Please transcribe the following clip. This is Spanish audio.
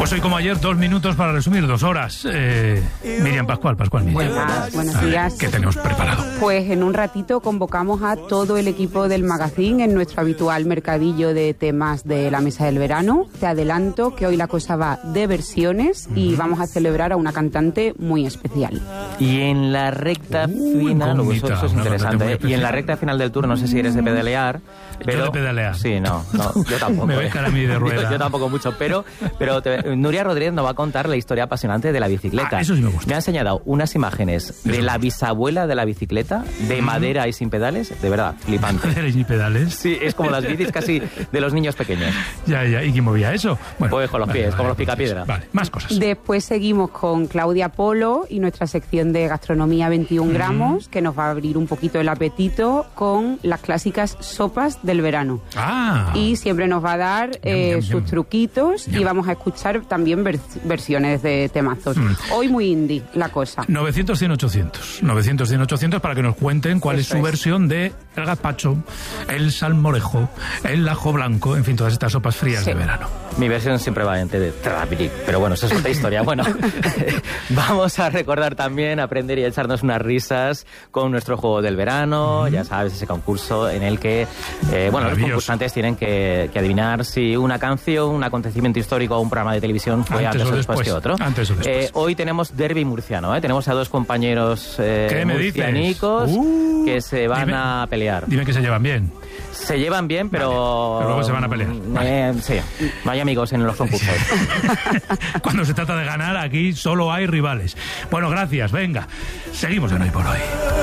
Pues hoy como ayer, 2 minutos para resumir, 2 horas. Miriam Pascual, Miriam. Buenos días. ¿Qué tenemos preparado? Pues en un ratito convocamos a todo el equipo del magazine en nuestro habitual mercadillo de temas de la mesa del verano. Te adelanto que hoy la cosa va de versiones y vamos a celebrar a una cantante muy especial. Y en la recta final, eso es interesante, y en la recta final del tour, no sé si eres de pedalear, pero... Yo de pedalear. Sí, no, yo tampoco. Me ves cara a mí de rueda. Yo tampoco mucho, pero Nuria Rodríguez nos va a contar la historia apasionante de la bicicleta. Eso sí me gusta. Me ha enseñado unas imágenes de la bisabuela de la bicicleta, de madera y sin pedales, de verdad, flipante. ¿Madera y sin pedales? Sí, es como las bicis casi de los niños pequeños. Ya, ¿y quién movía eso? Bueno, pues con los pies, como los picapiedra. Vale, más cosas. Después seguimos con Claudia Polo y nuestra sección de gastronomía 21 gramos, que nos va a abrir un poquito el apetito con las clásicas sopas del verano. Y siempre nos va a dar sus truquitos y vamos a escuchar también versiones de temazos. Hoy muy indie la cosa. 900-100-800. 900-100-800 para que nos cuenten cuál es su versión de el gazpacho, el salmorejo, el ajo blanco, en fin, todas estas sopas frías de verano. Mi versión siempre va de Trapiri, pero bueno, eso es otra historia. Bueno, vamos a recordar también, aprender y echarnos unas risas con nuestro juego del verano, ya sabes, ese concurso en el que, los concursantes tienen que adivinar si una canción, un acontecimiento histórico o un programa de televisión fue antes o después que otro. Antes o después. Hoy tenemos derbi murciano, tenemos a dos compañeros murcianicos que se van a pelear. Dime que se llevan bien. Se llevan bien, pero... Pero luego se van a pelear. Sí, no hay amigos en los concursos. Cuando se trata de ganar, aquí solo hay rivales. Bueno, gracias, venga. Seguimos en Hoy por Hoy.